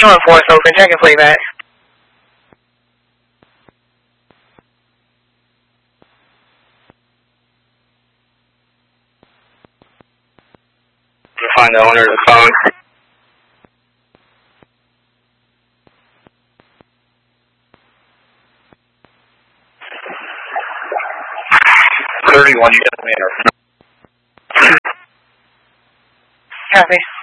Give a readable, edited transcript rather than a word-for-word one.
214 is open. Check and playback. Find the owner of the phone. $31, you get the meter. Copy.